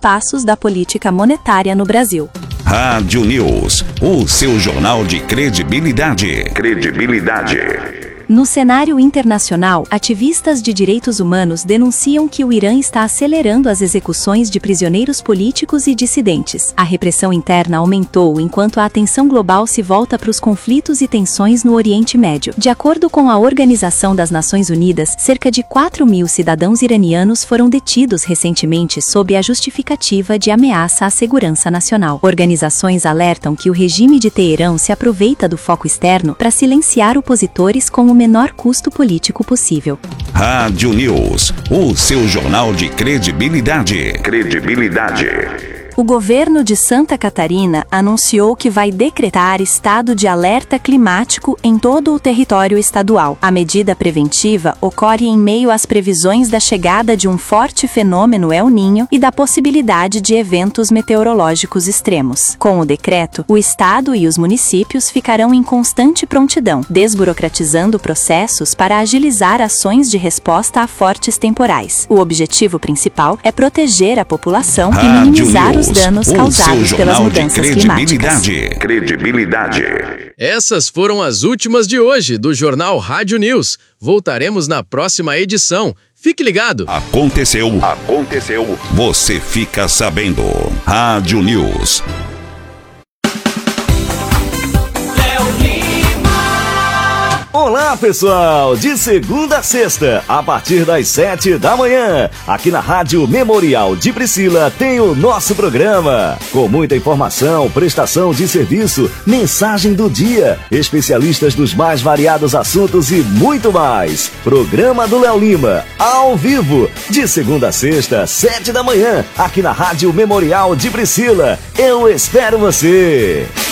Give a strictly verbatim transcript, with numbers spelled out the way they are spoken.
passos da política monetária no Brasil. Rádio News, o seu jornal de credibilidade. Credibilidade. No cenário internacional, ativistas de direitos humanos denunciam que o Irã está acelerando as execuções de prisioneiros políticos e dissidentes. A repressão interna aumentou enquanto a atenção global se volta para os conflitos e tensões no Oriente Médio. De acordo com a Organização das Nações Unidas, cerca de quatro mil cidadãos iranianos foram detidos recentemente sob a justificativa de ameaça à segurança nacional. Organizações alertam que o regime de Teherã se aproveita do foco externo para silenciar opositores com o menor custo político possível. Rádio News, o seu jornal de credibilidade. Credibilidade. O governo de Santa Catarina anunciou que vai decretar estado de alerta climático em todo o território estadual. A medida preventiva ocorre em meio às previsões da chegada de um forte fenômeno El Niño e da possibilidade de eventos meteorológicos extremos. Com o decreto, o estado e os municípios ficarão em constante prontidão, desburocratizando processos para agilizar ações de resposta a fortes temporais. O objetivo principal é proteger a população e minimizar os os danos causados pelas mudanças climáticas. Credibilidade. Essas foram as últimas de hoje do Jornal Rádio News. Voltaremos na próxima edição. Fique ligado. Aconteceu. Aconteceu. Você fica sabendo. Rádio News. Olá, pessoal! De segunda a sexta, a partir das sete da manhã, aqui na Rádio Memorial de Priscila tem o nosso programa. Com muita informação, prestação de serviço, mensagem do dia, especialistas dos mais variados assuntos e muito mais. Programa do Léo Lima, ao vivo, de segunda a sexta, sete da manhã, aqui na Rádio Memorial de Priscila. Eu espero você!